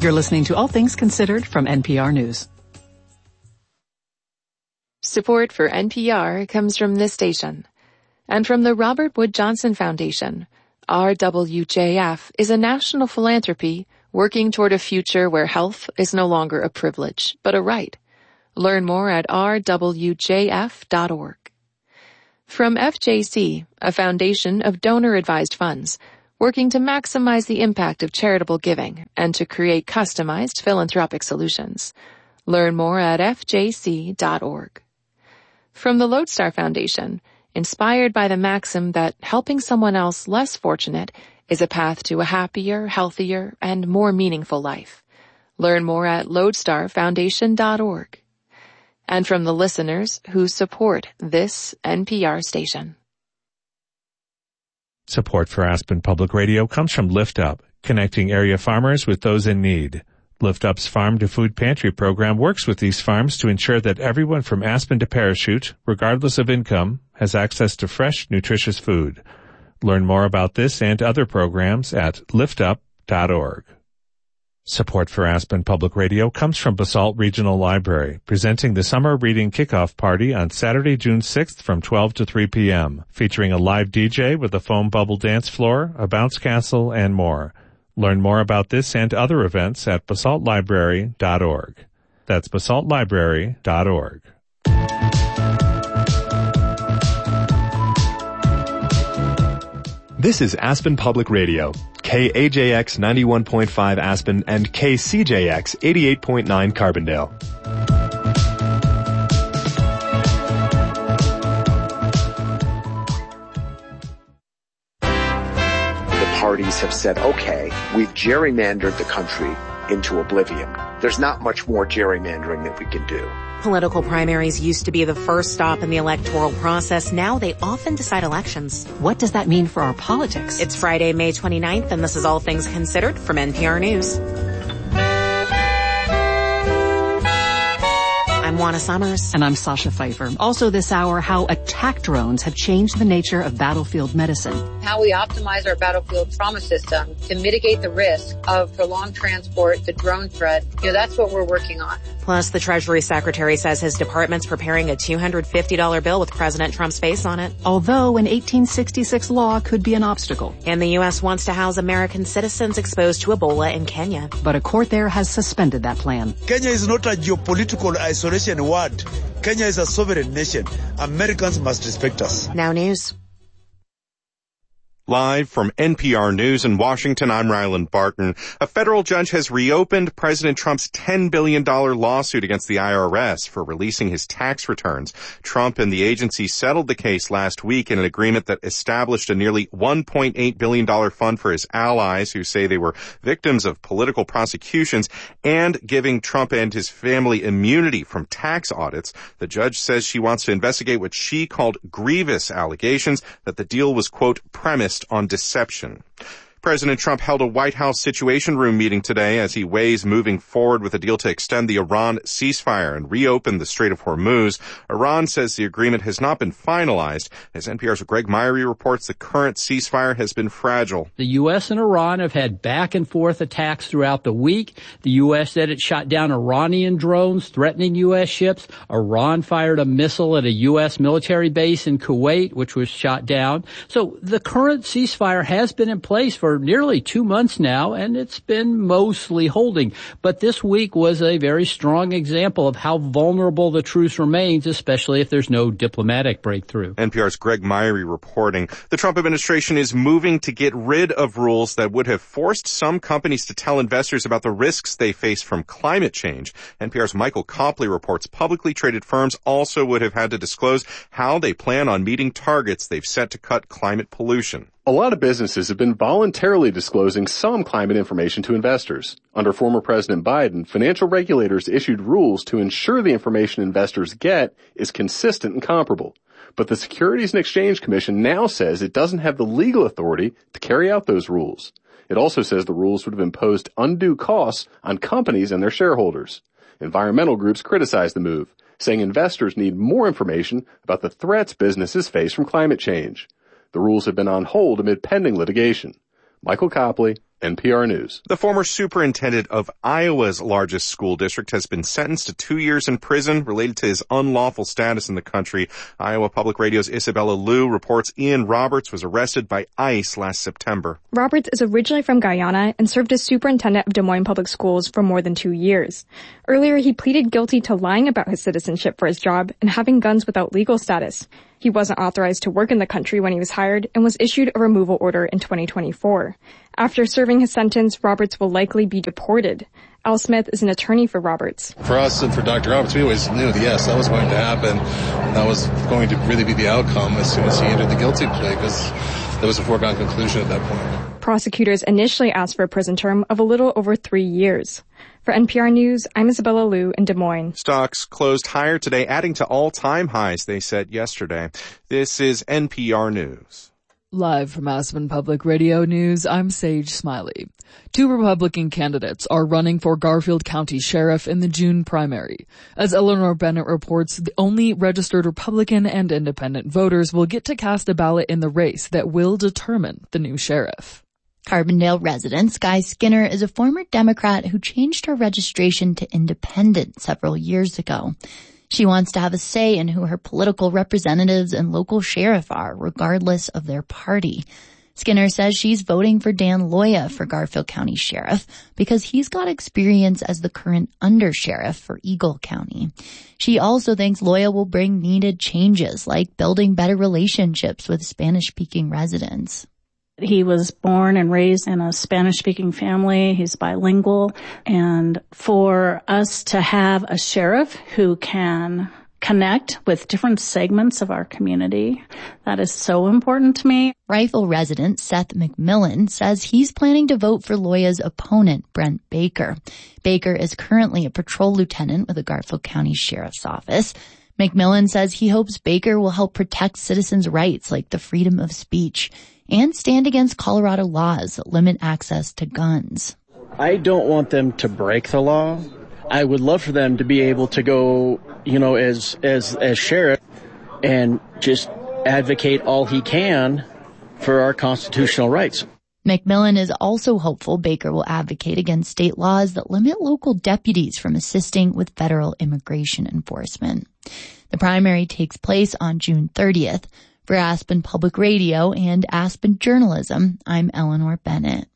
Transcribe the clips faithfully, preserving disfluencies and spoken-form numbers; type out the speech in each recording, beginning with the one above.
You're listening to All Things Considered from N P R News. Support for N P R comes from this station and from the Robert Wood Johnson Foundation. R W J F is a national philanthropy working toward a future where health is no longer a privilege, but a right. Learn more at r w j f dot org. From F J C, a foundation of donor-advised funds, working to maximize the impact of charitable giving and to create customized philanthropic solutions. Learn more at f j c dot org. From the Lodestar Foundation, inspired by the maxim that helping someone else less fortunate is a path to a happier, healthier, and more meaningful life. Learn more at lodestar foundation dot org. And from the listeners who support this N P R station. Support for Aspen Public Radio comes from Lift Up, connecting area farmers with those in need. Lift Up's Farm to Food Pantry program works with these farms to ensure that everyone from Aspen to Parachute, regardless of income, has access to fresh, nutritious food. Learn more about this and other programs at lift up dot org. Support for Aspen Public Radio comes from Basalt Regional Library, presenting the Summer Reading Kickoff Party on Saturday, June sixth from twelve to three p.m., featuring a live D J with a foam bubble dance floor, a bounce castle, and more. Learn more about this and other events at basalt library dot org. That's basalt library dot org. This is Aspen Public Radio, K A J X ninety-one point five Aspen and K C J X eighty-eight point nine Carbondale. The parties have said, okay, we've gerrymandered the country into oblivion. There's not much more gerrymandering that we can do. Political primaries used to be the first stop in the electoral process. Now they often decide elections. What does that mean for our politics? It's Friday, May twenty-ninth, and this is All Things Considered from N P R News. I'm Juana Summers. And I'm Sasha Pfeiffer. Also this hour, how attack drones have changed the nature of battlefield medicine. How we optimize our battlefield trauma system to mitigate the risk of prolonged transport, the drone threat. You know, that's what we're working on. Plus, the Treasury Secretary says his department's preparing a two hundred fifty dollars bill with President Trump's face on it. Although an eighteen sixty-six law could be an obstacle. And the U S wants to house American citizens exposed to Ebola in Kenya. But a court there has suspended that plan. Kenya is not a geopolitical isolation word. Kenya is a sovereign nation. Americans must respect us. Now news. Live from N P R News in Washington, I'm Ryland Barton. A federal judge has reopened President Trump's ten billion dollars lawsuit against the I R S for releasing his tax returns. Trump and the agency settled the case last week in an agreement that established a nearly one point eight billion dollars fund for his allies who say they were victims of political prosecutions and giving Trump and his family immunity from tax audits. The judge says she wants to investigate what she called grievous allegations that the deal was, quote, premised on deception. President Trump held a White House Situation Room meeting today as he weighs moving forward with a deal to extend the Iran ceasefire and reopen the Strait of Hormuz. Iran says the agreement has not been finalized. As N P R's Greg Myrie reports, the current ceasefire has been fragile. The U S and Iran have had back and forth attacks throughout the week. The U S said it shot down Iranian drones threatening U S ships. Iran fired a missile at a U S military base in Kuwait, which was shot down. So the current ceasefire has been in place for nearly two months now, and it's been mostly holding. But this week was a very strong example of how vulnerable the truce remains, especially if there's no diplomatic breakthrough. N P R's Greg Myrie reporting. The Trump administration is moving to get rid of rules that would have forced some companies to tell investors about the risks they face from climate change. N P R's Michael Copley reports publicly traded firms also would have had to disclose how they plan on meeting targets they've set to cut climate pollution. A lot of businesses have been voluntarily disclosing some climate information to investors. Under former President Biden, financial regulators issued rules to ensure the information investors get is consistent and comparable. But the Securities and Exchange Commission now says it doesn't have the legal authority to carry out those rules. It also says the rules would have imposed undue costs on companies and their shareholders. Environmental groups criticize the move, saying investors need more information about the threats businesses face from climate change. The rules have been on hold amid pending litigation. Michael Copley, N P R News. The former superintendent of Iowa's largest school district has been sentenced to two years in prison related to his unlawful status in the country. Iowa Public Radio's Isabella Liu reports Ian Roberts was arrested by ICE last September. Roberts is originally from Guyana and served as superintendent of Des Moines Public Schools for more than two years. Earlier, he pleaded guilty to lying about his citizenship for his job and having guns without legal status. He wasn't authorized to work in the country when he was hired and was issued a removal order in twenty twenty-four. After serving his sentence, Roberts will likely be deported. Al Smith is an attorney for Roberts. For us and for Doctor Roberts, we always knew that, yes, that was going to happen. That was going to really be the outcome as soon as he entered the guilty plea, because there was a foregone conclusion at that point. Prosecutors initially asked for a prison term of a little over three years. For N P R News, I'm Isabella Liu in Des Moines. Stocks closed higher today, adding to all-time highs they set yesterday. This is N P R News. Live from Aspen Public Radio News, I'm Sage Smiley. Two Republican candidates are running for Garfield County Sheriff in the June primary. As Eleanor Bennett reports, the only registered Republican and independent voters will get to cast a ballot in the race that will determine the new sheriff. Carbondale resident Sky Skinner is a former Democrat who changed her registration to independent several years ago. She wants to have a say in who her political representatives and local sheriff are, regardless of their party. Skinner says she's voting for Dan Loya for Garfield County Sheriff because he's got experience as the current undersheriff for Eagle County. She also thinks Loya will bring needed changes, like building better relationships with Spanish-speaking residents. He was born and raised in a Spanish-speaking family. He's bilingual. And for us to have a sheriff who can connect with different segments of our community, that is so important to me. Rifle resident Seth McMillan says he's planning to vote for Loya's opponent, Brent Baker. Baker is currently a patrol lieutenant with the Garfield County Sheriff's Office. McMillan says he hopes Baker will help protect citizens' rights like the freedom of speech and stand against Colorado laws that limit access to guns. I don't want them to break the law. I would love for them to be able to go, you know, as as as sheriff and just advocate all he can for our constitutional rights. McMillan is also hopeful Baker will advocate against state laws that limit local deputies from assisting with federal immigration enforcement. The primary takes place on June thirtieth. For Aspen Public Radio and Aspen Journalism, I'm Eleanor Bennett.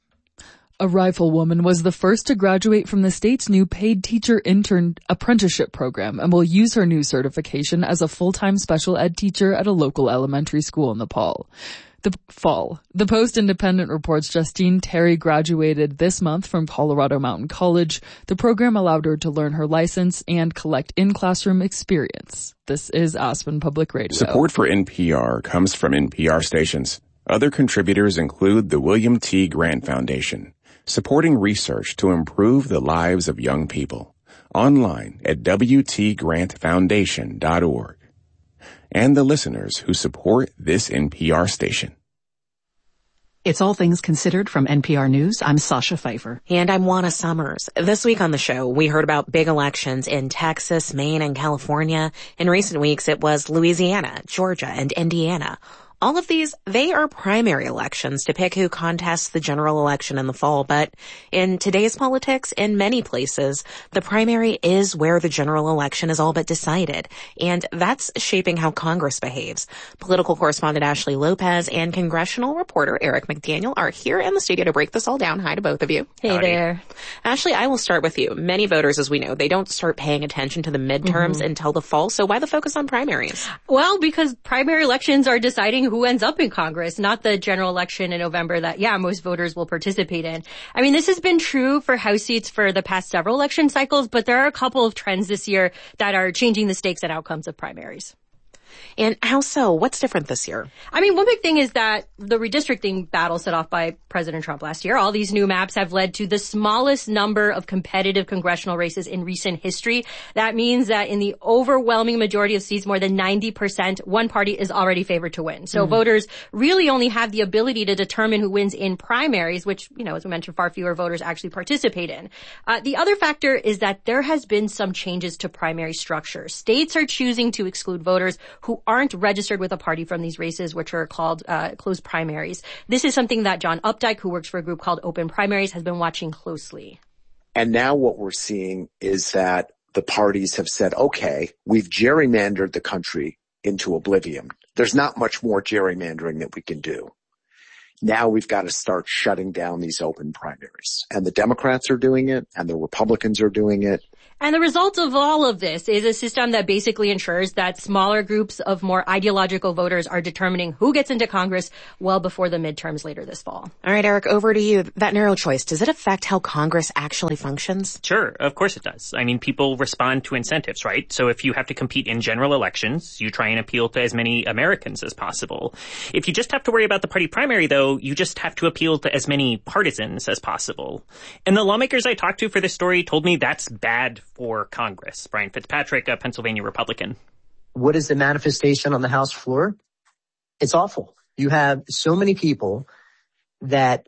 A riflewoman was the first to graduate from the state's new paid teacher intern apprenticeship program and will use her new certification as a full-time special ed teacher at a local elementary school in the fall. The fall. The Post-Independent reports Justine Terry graduated this month from Colorado Mountain College. The program allowed her to learn her license and collect in-classroom experience. This is Aspen Public Radio. Support for N P R comes from N P R stations. Other contributors include the William T. Grant Foundation, supporting research to improve the lives of young people. Online at w t grant foundation dot org. And the listeners who support this N P R station. It's All Things Considered from N P R News. I'm Sasha Pfeiffer. And I'm Juana Summers. This week on the show, we heard about big elections in Texas, Maine, and California. In recent weeks, it was Louisiana, Georgia, and Indiana. All of these, they are primary elections to pick who contests the general election in the fall. But in today's politics, in many places, the primary is where the general election is all but decided. And that's shaping how Congress behaves. Political correspondent Ashley Lopez and congressional reporter Eric McDaniel are here in the studio to break this all down. Hi to both of you. Hey Howdy. There. Ashley, I will start with you. Many voters, as we know, they don't start paying attention to the midterms mm-hmm. until the fall. So why the focus on primaries? Well, because primary elections are deciding who ends up in Congress, not the general election in November that, yeah, most voters will participate in. I mean, this has been true for House seats for the past several election cycles, but there are a couple of trends this year that are changing the stakes and outcomes of primaries. And how so? What's different this year? I mean, one big thing is that the redistricting battle set off by President Trump last year, all these new maps have led to the smallest number of competitive congressional races in recent history. That means that in the overwhelming majority of seats, more than ninety percent, one party is already favored to win. So mm-hmm. voters really only have the ability to determine who wins in primaries, which, you know, as we mentioned, far fewer voters actually participate in. Uh, the other factor is that there has been some changes to primary structure. States are choosing to exclude voters who aren't registered with a party from these races, which are called uh, closed primaries. This is something that John Updike, who works for a group called Open Primaries, has been watching closely. And now what we're seeing is that the parties have said, okay, we've gerrymandered the country into oblivion. There's not much more gerrymandering that we can do. Now we've got to start shutting down these open primaries. And the Democrats are doing it, and the Republicans are doing it. And the result of all of this is a system that basically ensures that smaller groups of more ideological voters are determining who gets into Congress well before the midterms later this fall. All right, Eric, over to you. That narrow choice, does it affect how Congress actually functions? Sure, of course it does. I mean, people respond to incentives, right? So if you have to compete in general elections, you try and appeal to as many Americans as possible. If you just have to worry about the party primary, though, you just have to appeal to as many partisans as possible. And the lawmakers I talked to for this story told me that's bad for Congress. Brian Fitzpatrick, a Pennsylvania Republican. What is the manifestation on the House floor? It's awful. You have so many people that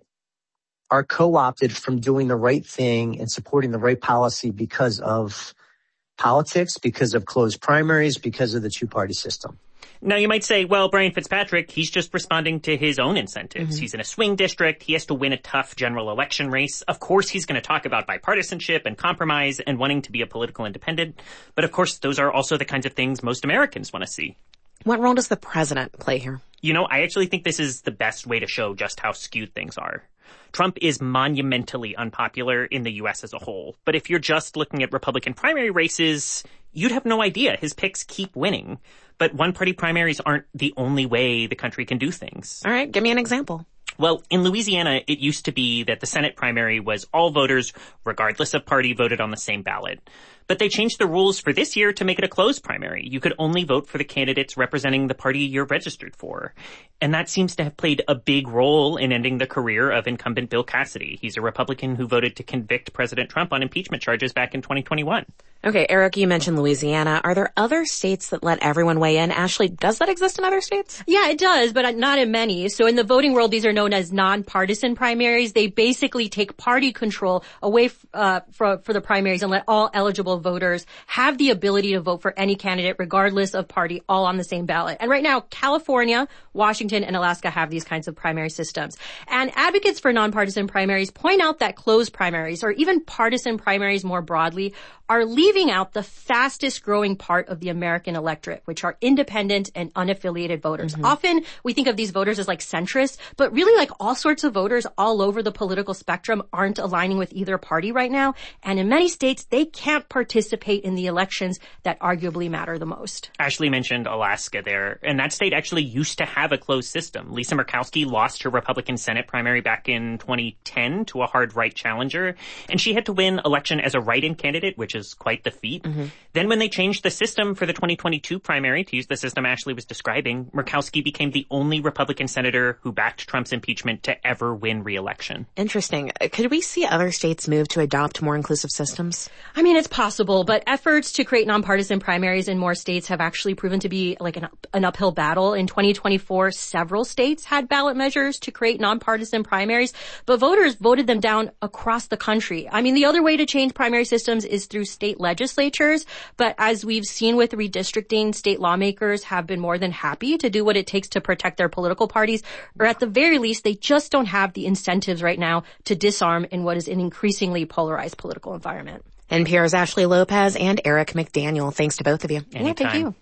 are co-opted from doing the right thing and supporting the right policy because of politics, because of closed primaries, because of the two-party system. Now, you might say, well, Brian Fitzpatrick, he's just responding to his own incentives. Mm-hmm. He's in a swing district. He has to win a tough general election race. Of course, he's going to talk about bipartisanship and compromise and wanting to be a political independent. But of course, those are also the kinds of things most Americans want to see. What role does the president play here? You know, I actually think this is the best way to show just how skewed things are. Trump is monumentally unpopular in the U S as a whole. But if you're just looking at Republican primary races, you'd have no idea. His picks keep winning. But one-party primaries aren't the only way the country can do things. All right, give me an example. Well, in Louisiana, it used to be that the Senate primary was all voters, regardless of party, voted on the same ballot. But they changed the rules for this year to make it a closed primary. You could only vote for the candidates representing the party you're registered for. And that seems to have played a big role in ending the career of incumbent Bill Cassidy. He's a Republican who voted to convict President Trump on impeachment charges back in twenty twenty-one. Okay, Eric, you mentioned Louisiana. Are there other states that let everyone weigh in? Ashley, does that exist in other states? Yeah, it does, but not in many. So in the voting world, these are known as nonpartisan primaries. They basically take party control away uh, for, for the primaries and let all eligible voters have the ability to vote for any candidate, regardless of party, all on the same ballot. And right now, California, Washington, and Alaska have these kinds of primary systems. And advocates for nonpartisan primaries point out that closed primaries, or even partisan primaries more broadly, are leaving out the fastest growing part of the American electorate, which are independent and unaffiliated voters. Mm-hmm. Often we think of these voters as like centrists, but really like all sorts of voters all over the political spectrum aren't aligning with either party right now. And in many states, they can't participate in the elections that arguably matter the most. Ashley mentioned Alaska there, and that state actually used to have a closed system. Lisa Murkowski lost her Republican Senate primary back in twenty ten to a hard right challenger, and she had to win election as a write-in candidate, which is quite the feat. Mm-hmm. Then when they changed the system for the twenty twenty-two primary, to use the system Ashley was describing, Murkowski became the only Republican senator who backed Trump's impeachment to ever win re-election. Interesting. Could we see other states move to adopt more inclusive systems? I mean, it's possible, but efforts to create nonpartisan primaries in more states have actually proven to be like an, an uphill battle. In twenty twenty-four, several states had ballot measures to create nonpartisan primaries, but voters voted them down across the country. I mean, the other way to change primary systems is through state legislatures, but as we've seen with redistricting, state lawmakers have been more than happy to do what it takes to protect their political parties, or at the very least, they just don't have the incentives right now to disarm in what is an increasingly polarized political environment. N P R's Ashley Lopez and Eric McDaniel. Thanks to both of you. Anytime. Yeah, thank you.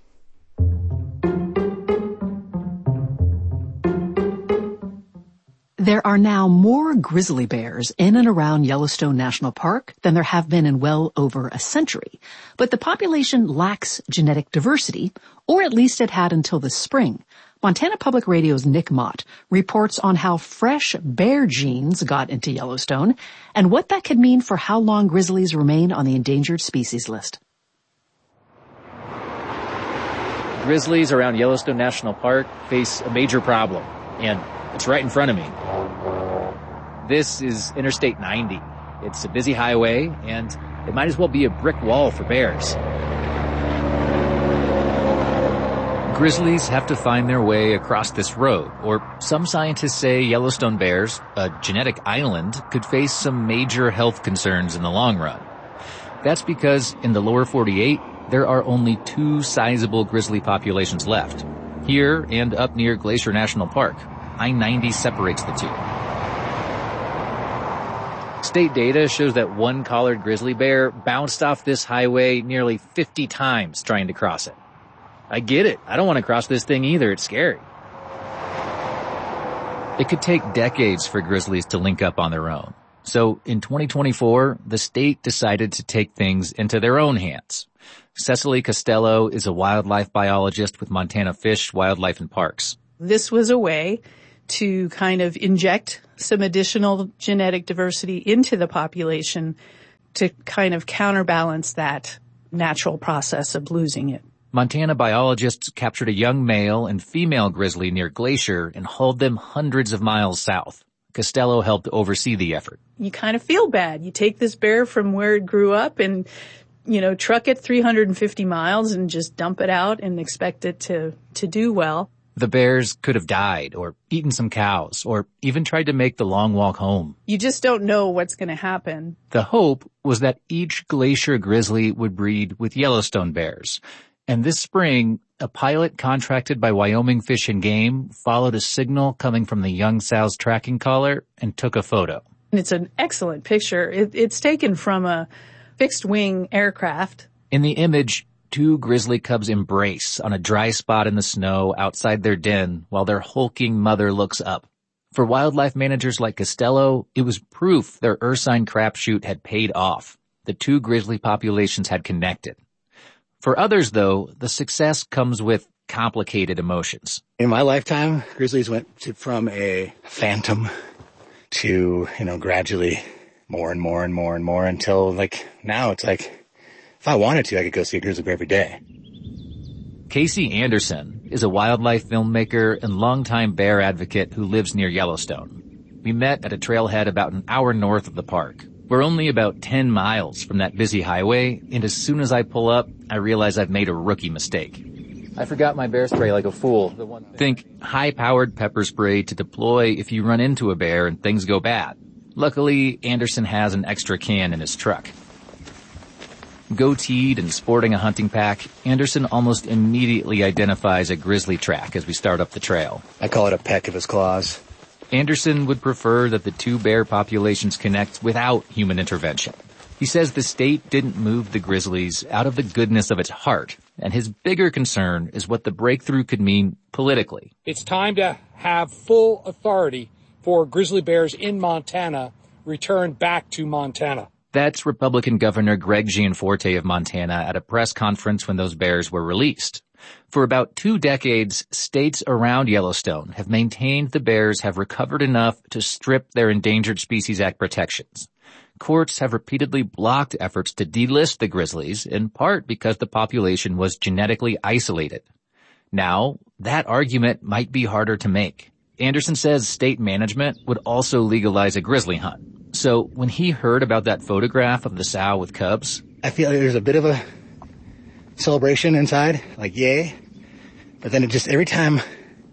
There are now more grizzly bears in and around Yellowstone National Park than there have been in well over a century. But the population lacks genetic diversity, or at least it had until this spring. Montana Public Radio's Nick Mott reports on how fresh bear genes got into Yellowstone and what that could mean for how long grizzlies remain on the endangered species list. Grizzlies around Yellowstone National Park face a major problem, and it's right in front of me. This is Interstate ninety. It's a busy highway, and it might as well be a brick wall for bears. Grizzlies have to find their way across this road, or some scientists say Yellowstone bears, a genetic island, could face some major health concerns in the long run. That's because in the lower forty-eight, there are only two sizable grizzly populations left. Here and up near Glacier National Park, I ninety separates the two. State data shows that one collared grizzly bear bounced off this highway nearly fifty times trying to cross it. I get it. I don't want to cross this thing either. It's scary. It could take decades for grizzlies to link up on their own. So in twenty twenty-four, the state decided to take things into their own hands. Cecily Costello is a wildlife biologist with Montana Fish, Wildlife and Parks. This was a way to kind of inject some additional genetic diversity into the population to kind of counterbalance that natural process of losing it. Montana biologists captured a young male and female grizzly near Glacier and hauled them hundreds of miles south. Costello helped oversee the effort. You kind of feel bad. You take this bear from where it grew up and, you know, truck it three hundred fifty miles and just dump it out and expect it to, to do well. The bears could have died or eaten some cows or even tried to make the long walk home. You just don't know what's going to happen. The hope was that each Glacier grizzly would breed with Yellowstone bears. And this spring, a pilot contracted by Wyoming Fish and Game followed a signal coming from the young sow's tracking collar and took a photo. It's an excellent picture. It, it's taken from a fixed-wing aircraft. In the image, two grizzly cubs embrace on a dry spot in the snow outside their den while their hulking mother looks up. For wildlife managers like Costello, it was proof their ursine crapshoot had paid off. The two grizzly populations had connected. For others, though, the success comes with complicated emotions. In my lifetime, grizzlies went to, from a phantom to, you know, gradually more and more and more and more until, like, now it's like, if I wanted to, I could go see a grizzly bear every day. Casey Anderson is a wildlife filmmaker and longtime bear advocate who lives near Yellowstone. We met at a trailhead about an hour north of the park. We're only about ten miles from that busy highway, and as soon as I pull up, I realize I've made a rookie mistake. I forgot my bear spray like a fool. The one Think high-powered pepper spray to deploy if you run into a bear and things go bad. Luckily, Anderson has an extra can in his truck. Goateed and sporting a hunting pack, Anderson almost immediately identifies a grizzly track as we start up the trail. I call it a peck of his claws. Anderson would prefer that the two bear populations connect without human intervention. He says the state didn't move the grizzlies out of the goodness of its heart, and his bigger concern is what the breakthrough could mean politically. It's time to have full authority for grizzly bears in Montana returned back to Montana. That's Republican Governor Greg Gianforte of Montana at a press conference when those bears were released. For about two decades, states around Yellowstone have maintained the bears have recovered enough to strip their Endangered Species Act protections. Courts have repeatedly blocked efforts to delist the grizzlies, in part because the population was genetically isolated. Now, that argument might be harder to make. Anderson says state management would also legalize a grizzly hunt. So when he heard about that photograph of the sow with cubs, I feel like there's a bit of a celebration inside, like yay. But then it just, every time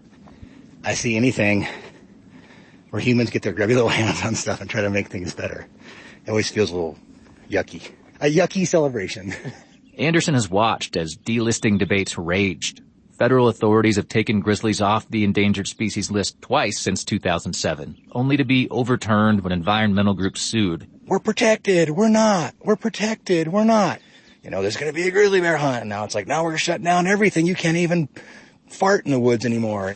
I see anything where humans get their grubby little hands on stuff and try to make things better, it always feels a little yucky. A yucky celebration. Anderson has watched as delisting debates raged. Federal authorities have taken grizzlies off the endangered species list twice since two thousand seven, only to be overturned when environmental groups sued. We're protected. We're not. We're protected. We're not. You know, there's going to be a grizzly bear hunt. And now it's like, now we're shut down everything. You can't even fart in the woods anymore.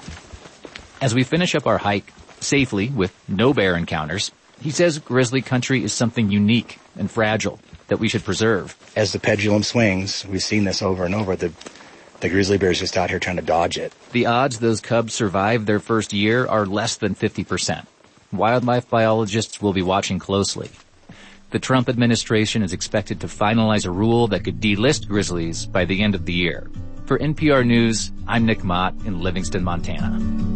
As we finish up our hike, safely with no bear encounters, he says grizzly country is something unique and fragile that we should preserve. As the pendulum swings, we've seen this over and over, the, the grizzly bear's just out here trying to dodge it. The odds those cubs survive their first year are less than fifty percent. Wildlife biologists will be watching closely. The Trump administration is expected to finalize a rule that could delist grizzlies by the end of the year. For N P R News, I'm Nick Mott in Livingston, Montana.